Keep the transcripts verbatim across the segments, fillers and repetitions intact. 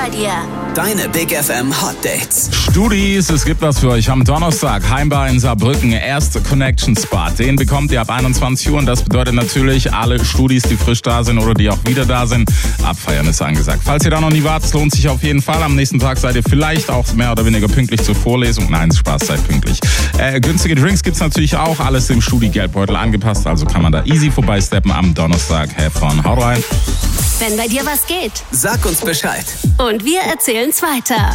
bei dir. Deine Big F M Hot Dates. Studis, es gibt was für euch am Donnerstag. Heimbar in Saarbrücken, erste Connection Spot. Den bekommt ihr ab einundzwanzig Uhr und das bedeutet natürlich, alle Studis, die frisch da sind oder die auch wieder da sind, abfeiern ist angesagt. Falls ihr da noch nie wart, es lohnt sich auf jeden Fall. Am nächsten Tag seid ihr vielleicht auch mehr oder weniger pünktlich zur Vorlesung. Nein, Spaß, seid pünktlich. Äh, günstige Drinks gibt's natürlich auch, alles im Studi-Geldbeutel angepasst, also kann man da easy vorbeisteppen am Donnerstag. Have fun, haut rein. Wenn bei dir was geht. Sag uns Bescheid. Und wir erzählen's weiter.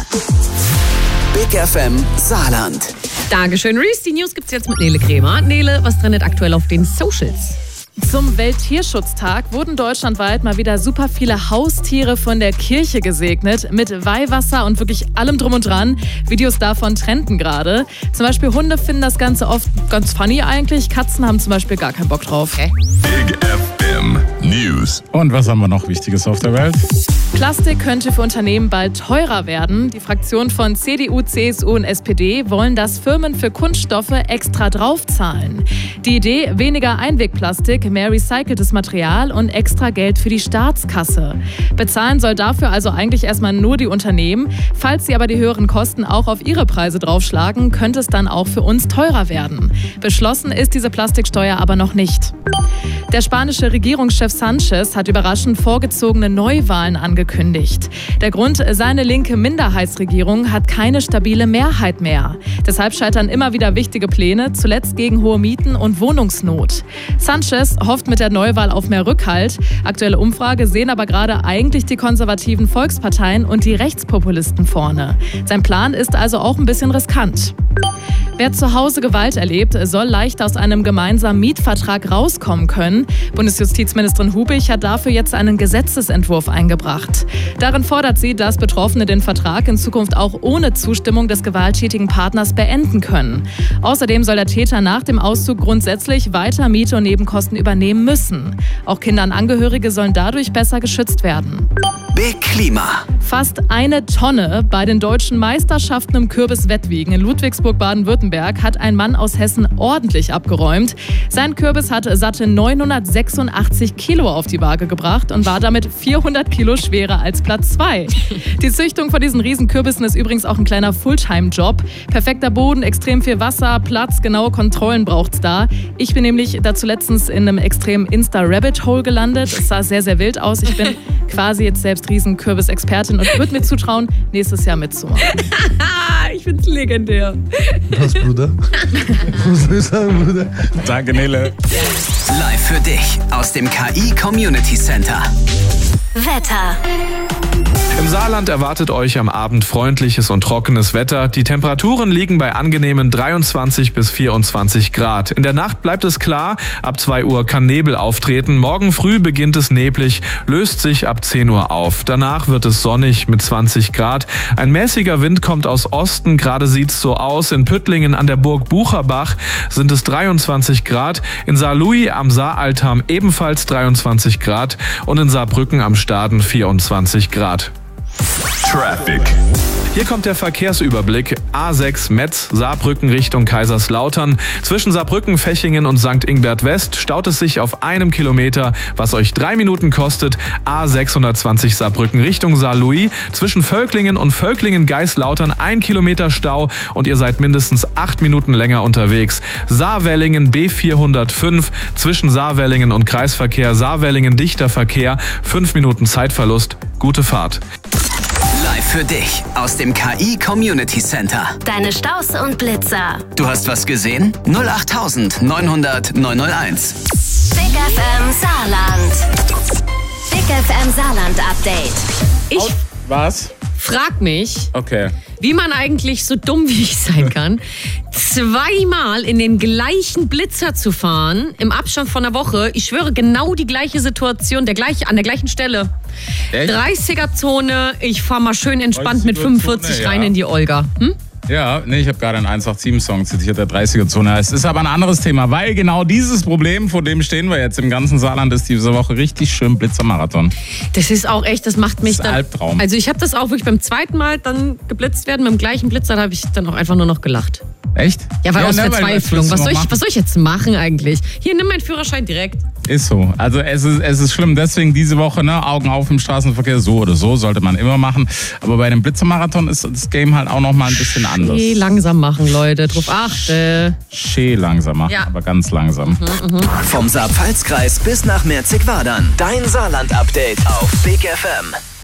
Big F M Saarland. Dankeschön, Reese. Die News gibt's jetzt mit Nele Kremer. Nele, was trendet aktuell auf den Socials? Zum Welttierschutztag wurden deutschlandweit mal wieder super viele Haustiere von der Kirche gesegnet. Mit Weihwasser und wirklich allem drum und dran. Videos davon trenden gerade. Zum Beispiel Hunde finden das Ganze oft ganz funny eigentlich. Katzen haben zum Beispiel gar keinen Bock drauf. Okay. Big F M News. Und was haben wir noch Wichtiges auf der Welt? Plastik könnte für Unternehmen bald teurer werden. Die Fraktionen von C D U, C S U und S P D wollen, dass Firmen für Kunststoffe extra draufzahlen. Die Idee, weniger Einwegplastik, mehr recyceltes Material und extra Geld für die Staatskasse. Bezahlen soll dafür also eigentlich erstmal nur die Unternehmen. Falls sie aber die höheren Kosten auch auf ihre Preise draufschlagen, könnte es dann auch für uns teurer werden. Beschlossen ist diese Plastiksteuer aber noch nicht. Der spanische Regierungschef Sanchez hat überraschend vorgezogene Neuwahlen angekündigt. Der Grund, seine linke Minderheitsregierung hat keine stabile Mehrheit mehr. Deshalb scheitern immer wieder wichtige Pläne, zuletzt gegen hohe Mieten und Wohnungsnot. Sanchez hofft mit der Neuwahl auf mehr Rückhalt. Aktuelle Umfrage sehen aber gerade eigentlich die konservativen Volksparteien und die Rechtspopulisten vorne. Sein Plan ist also auch ein bisschen riskant. Wer zu Hause Gewalt erlebt, soll leicht aus einem gemeinsamen Mietvertrag rauskommen können. Bundesjustizministerin Hubich hat dafür jetzt einen Gesetzesentwurf eingebracht. Darin fordert sie, dass Betroffene den Vertrag in Zukunft auch ohne Zustimmung des gewalttätigen Partners beenden können. Außerdem soll der Täter nach dem Auszug grundsätzlich weiter Miete und Nebenkosten übernehmen müssen. Auch Kinder und Angehörige sollen dadurch besser geschützt werden. Big Klima. Fast eine Tonne bei den deutschen Meisterschaften im Kürbiswettwiegen in Ludwigsburg, Baden-Württemberg, hat ein Mann aus Hessen ordentlich abgeräumt. Sein Kürbis hat satte neunhundertsechsundachtzig Kilo auf die Waage gebracht und war damit vierhundert Kilo schwerer als Platz zwei. Die Züchtung von diesen Riesenkürbissen ist übrigens auch ein kleiner Fulltime-Job. Perfekter Boden, extrem viel Wasser, Platz, genaue Kontrollen braucht's da. Ich bin nämlich dazu letztens in einem extremen Insta-Rabbit-Hole gelandet. Es sah sehr, sehr wild aus. Ich bin quasi jetzt selbst Riesenkürbis-Expertin und würde mir zutrauen, nächstes Jahr mitzumachen. Ich find's legendär. Was, Bruder? Was soll ich sagen, Bruder? Danke, Nele. Live für dich aus dem K I Community Center. Wetter. Im Saarland erwartet euch am Abend freundliches und trockenes Wetter. Die Temperaturen liegen bei angenehmen dreiundzwanzig bis vierundzwanzig Grad. In der Nacht bleibt es klar, ab zwei Uhr kann Nebel auftreten. Morgen früh beginnt es neblig, löst sich ab zehn Uhr auf. Danach wird es sonnig mit zwanzig Grad. Ein mäßiger Wind kommt aus Osten, gerade sieht's so aus. In Püttlingen an der Burg Bucherbach sind es dreiundzwanzig Grad. In Saarlouis am Saaraltarm ebenfalls dreiundzwanzig Grad und in Saarbrücken am Staden vierundzwanzig Grad. Traffic. Hier kommt der Verkehrsüberblick. A sechs Metz, Saarbrücken Richtung Kaiserslautern. Zwischen Saarbrücken, Fechingen und Sankt Ingbert West staut es sich auf einem Kilometer, was euch drei Minuten kostet. A sechshundertzwanzig Saarbrücken Richtung Saarlouis. Zwischen Völklingen und Völklingen-Geislautern ein Kilometer Stau und ihr seid mindestens acht Minuten länger unterwegs. Saarwellingen B vierhundertfünf. Zwischen Saarwellingen und Kreisverkehr Saarwellingen-Dichter Verkehr. Fünf Minuten Zeitverlust. Gute Fahrt. Live für dich aus dem K I Community Center. Deine Staus und Blitzer. Du hast was gesehen? null acht neunhundert neunhunderteins. Big F M Saarland. Big F M Saarland Update. Ich Was? frag mich, Okay. wie man eigentlich so dumm wie ich sein kann, zweimal in den gleichen Blitzer zu fahren, im Abstand von einer Woche. Ich schwöre, genau die gleiche Situation, der gleiche, an der gleichen Stelle. Echt? dreißiger-Zone, ich fahr mal schön entspannt mit dreißiger-Zone, fünfundvierzig ja. rein in die Olga. Hm? Ja, nee, ich habe gerade einen eins acht sieben Song zitiert, der dreißiger-Zone. Es ist aber ein anderes Thema, weil genau dieses Problem, vor dem stehen wir jetzt im ganzen Saarland, ist diese Woche richtig schön Blitzermarathon. Das ist auch echt, das macht mich Das ist ein dann... Albtraum. Also ich habe das auch wirklich beim zweiten Mal dann geblitzt werden, mit dem gleichen Blitzer, da habe ich dann auch einfach nur noch gelacht. Echt? Ja, weil aus ne, Verzweiflung. willst du Was noch soll, ich, machen? was soll ich jetzt machen eigentlich? Hier, nimm meinen Führerschein direkt. Ist so. Also es ist, es ist schlimm. Deswegen diese Woche, ne, Augen auf im Straßenverkehr. So oder so sollte man immer machen. Aber bei dem Blitzermarathon ist das Game halt auch noch mal ein bisschen anders. Schön langsam machen, Leute. Drauf achte. Schön langsam machen, Ja. aber ganz langsam. Mhm, mh. Vom Saar-Pfalz-Kreis bis nach Merzig-Wadern. Dein Saarland-Update auf Big F M.